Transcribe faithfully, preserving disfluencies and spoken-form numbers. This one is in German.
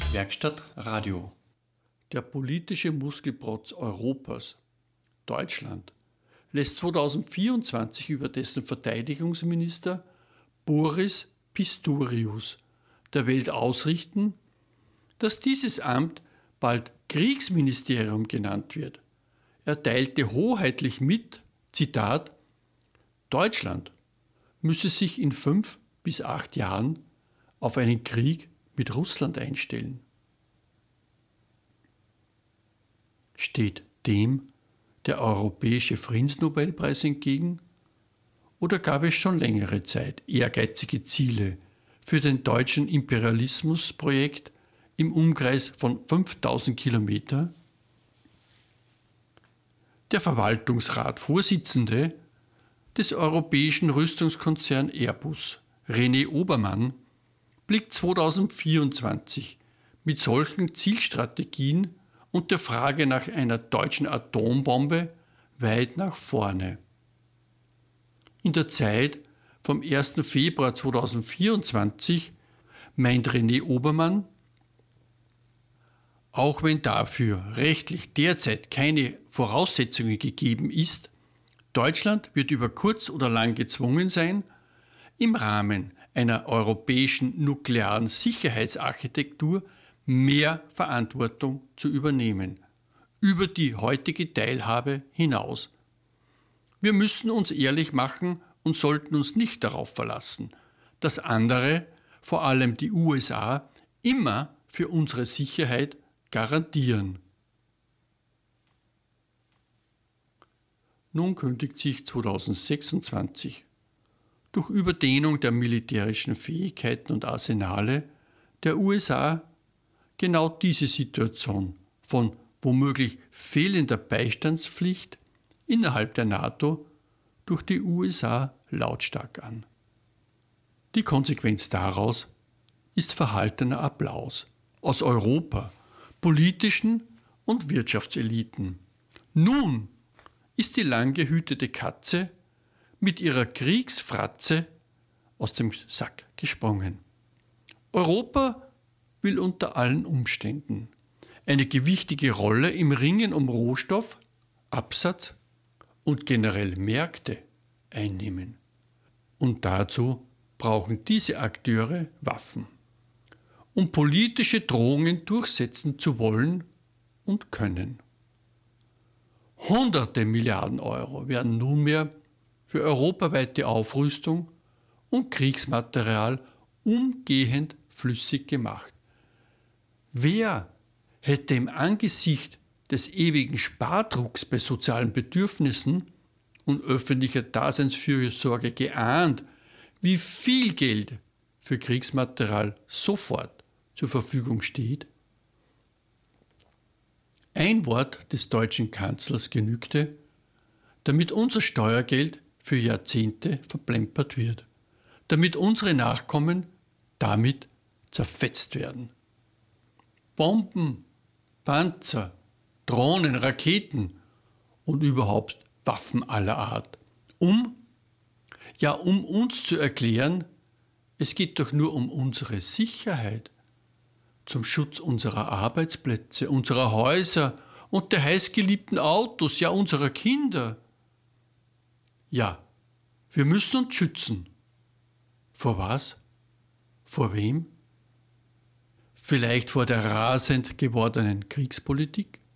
Werkstatt Radio. Der politische Muskelprotz Europas, Deutschland, lässt zweitausendvierundzwanzig über dessen Verteidigungsminister Boris Pistorius der Welt ausrichten, dass dieses Amt bald Kriegsministerium genannt wird. Er teilte hoheitlich mit, Zitat, Deutschland müsse sich in fünf bis acht Jahren auf einen Krieg mit Russland einstellen. Steht dem der Europäische Friedensnobelpreis entgegen? Oder gab es schon längere Zeit ehrgeizige Ziele für den deutschen Imperialismusprojekt im Umkreis von fünftausend Kilometer? Der Verwaltungsrat-Vorsitzende des europäischen Rüstungskonzerns Airbus, René Obermann, blickt zweitausendvierundzwanzig mit solchen Zielstrategien und der Frage nach einer deutschen Atombombe weit nach vorne. In der Zeit vom ersten Februar zweitausendvierundzwanzig meint René Obermann, auch wenn dafür rechtlich derzeit keine Voraussetzungen gegeben ist, Deutschland wird über kurz oder lang gezwungen sein, im Rahmen einer europäischen nuklearen Sicherheitsarchitektur mehr Verantwortung zu übernehmen, über die heutige Teilhabe hinaus. Wir müssen uns ehrlich machen und sollten uns nicht darauf verlassen, dass andere, vor allem die U S A, immer für unsere Sicherheit garantieren. Nun kündigt sich zweitausendsechsundzwanzig durch Überdehnung der militärischen Fähigkeiten und Arsenale der U S A genau diese Situation von womöglich fehlender Beistandspflicht innerhalb der NATO durch die U S A lautstark an. Die Konsequenz daraus ist verhaltener Applaus aus Europa, politischen und Wirtschaftseliten. Nun ist die lang gehütete Katze mit ihrer Kriegsfratze aus dem Sack gesprungen. Europa will unter allen Umständen eine gewichtige Rolle im Ringen um Rohstoff, Absatz und generell Märkte einnehmen. Und dazu brauchen diese Akteure Waffen, um politische Drohungen durchsetzen zu wollen und können. Hunderte Milliarden Euro werden nunmehr für europaweite Aufrüstung und Kriegsmaterial umgehend flüssig gemacht. Wer hätte im Angesicht des ewigen Spardrucks bei sozialen Bedürfnissen und öffentlicher Daseinsfürsorge geahnt, wie viel Geld für Kriegsmaterial sofort zur Verfügung steht? Ein Wort des deutschen Kanzlers genügte, damit unser Steuergeld für Jahrzehnte verplempert wird, damit unsere Nachkommen damit zerfetzt werden. Bomben, Panzer, Drohnen, Raketen und überhaupt Waffen aller Art. Um, ja um uns zu erklären, es geht doch nur um unsere Sicherheit, zum Schutz unserer Arbeitsplätze, unserer Häuser und der heißgeliebten Autos, ja unserer Kinder. Ja, wir müssen uns schützen. Vor was? Vor wem? Vielleicht vor der rasend gewordenen Kriegspolitik?